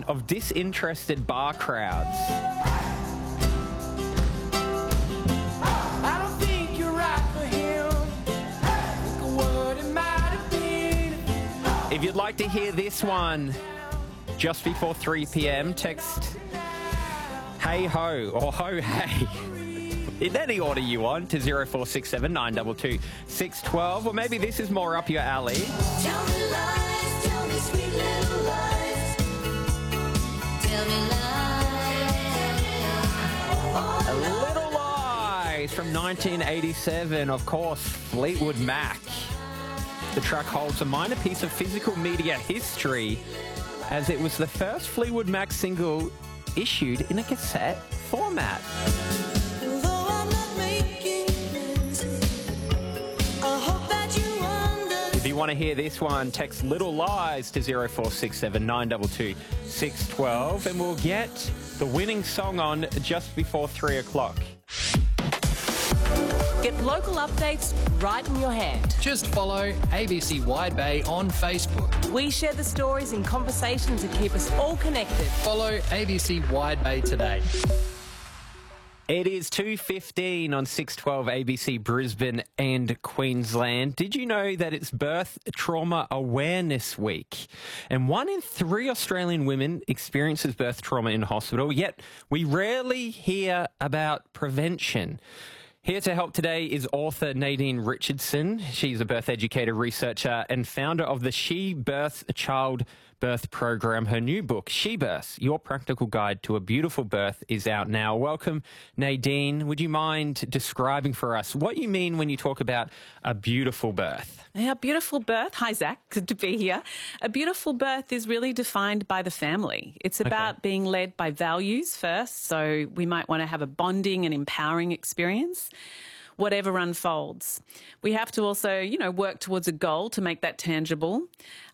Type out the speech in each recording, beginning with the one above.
of disinterested bar crowds. I don't think you're right for him. Look at what it might have been. If you'd like to hear this one just before 3 p.m, text hey ho or ho hey in any order you want to 0467 922 612, or maybe this is more up your alley. Tell me lies, tell me sweet little lies. Tell me lies. Little Lies from 1987, of course, Fleetwood Mac. The track holds a minor piece of physical media history, as it was the first Fleetwood Mac single issued in a cassette format. Although I'm not making plans, I hope that you understand. If you want to hear this one, text Little Lies to 0467 922 612, and we'll get the winning song on just before 3 o'clock. Get local updates right in your hand. Just follow ABC Wide Bay on Facebook. We share the stories and conversations that keep us all connected. Follow ABC Wide Bay today. It is 2:15 on 612 ABC Brisbane and Queensland. Did you know that it's Birth Trauma Awareness Week? And 1 in 3 Australian women experiences birth trauma in hospital, yet we rarely hear about prevention. Here to help today is author Nadine Richardson. She's a birth educator, researcher, and founder of the She Births Child Birth Program. Her new book, She Births, Your Practical Guide to a Beautiful Birth, is out now. Welcome, Nadine. Would you mind describing for us what you mean when you talk about a beautiful birth? A beautiful birth. Hi, Zach. Good to be here. A beautiful birth is really defined by the family. It's about being led by values first. So we might want to have a bonding and empowering experience, whatever unfolds. We have to also, work towards a goal to make that tangible.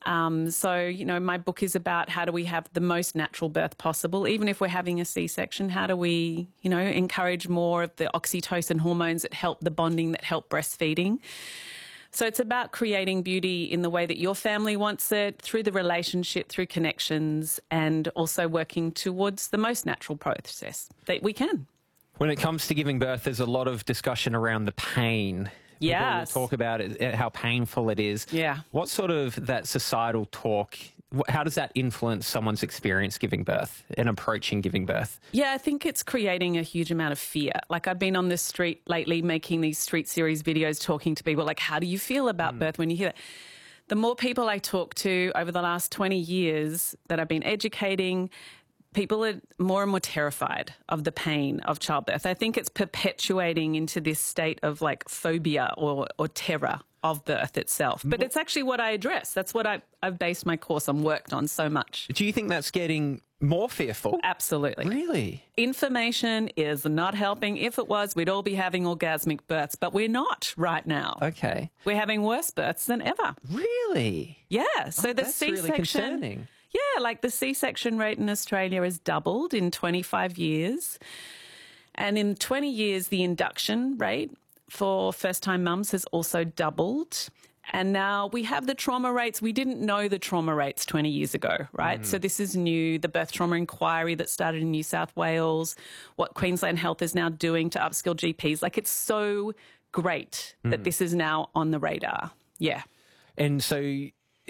My book is about how do we have the most natural birth possible. Even if we're having a C-section, how do we, encourage more of the oxytocin hormones that help the bonding, that help breastfeeding. So it's about creating beauty in the way that your family wants it, through the relationship, through connections, and also working towards the most natural process that we can. When it comes to giving birth, there's a lot of discussion around the pain. Yes. People talk about it, how painful it is. Yeah. What sort of that societal talk, how does that influence someone's experience giving birth and approaching giving birth? Yeah, I think it's creating a huge amount of fear. Like, I've been on the street lately making these street series videos talking to people, like, how do you feel about birth when you hear that? The more people I talk to over the last 20 years that I've been educating, people are more and more terrified of the pain of childbirth. I think it's perpetuating into this state of phobia or terror of birth itself. But it's actually what I address. That's what I've based my course on, worked on so much. Do you think that's getting more fearful? Absolutely. Really? Information is not helping. If it was, we'd all be having orgasmic births, but we're not right now. Okay. We're having worse births than ever. Really? Yeah. So the that's C-section... really concerning. Yeah, the C-section rate in Australia has doubled in 25 years. And in 20 years, the induction rate for first-time mums has also doubled. And now we have the trauma rates. We didn't know the trauma rates 20 years ago, right? So this is new. The birth trauma inquiry that started in New South Wales, what Queensland Health is now doing to upskill GPs. It's so great that this is now on the radar. Yeah. And so...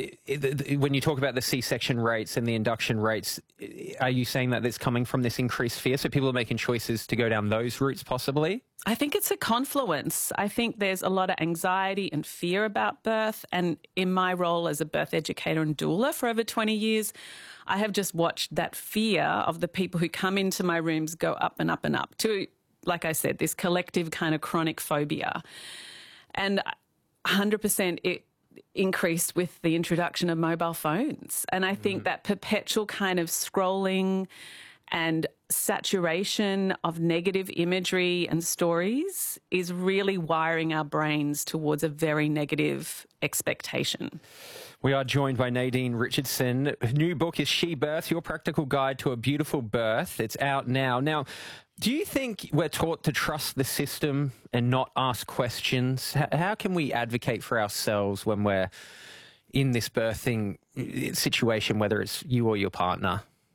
when you talk about the C-section rates and the induction rates, are you saying that it's coming from this increased fear? So people are making choices to go down those routes possibly? I think it's a confluence. I think there's a lot of anxiety and fear about birth. And in my role as a birth educator and doula for over 20 years, I have just watched that fear of the people who come into my rooms go up and up and up to, like I said, this collective kind of chronic phobia. And 100% it increased with the introduction of mobile phones. And I think that perpetual kind of scrolling and saturation of negative imagery and stories is really wiring our brains towards a very negative expectation. We are joined by Nadine Richardson. Her new book is She Births, Your Practical Guide to a Beautiful Birth. It's out now. Now, do you think we're taught to trust the system and not ask questions? How can we advocate for ourselves when we're in this birthing situation, whether it's you or your partner?